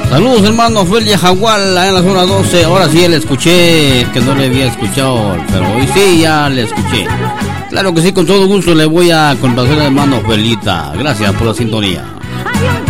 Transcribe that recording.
Saludos, hermano Felia Jaguar, allá en la zona 12. Ahora sí le escuché, que no le había escuchado, pero hoy sí ya le escuché. Claro que sí, con todo gusto le voy a complacer al hermano Felita. Gracias por la sintonía.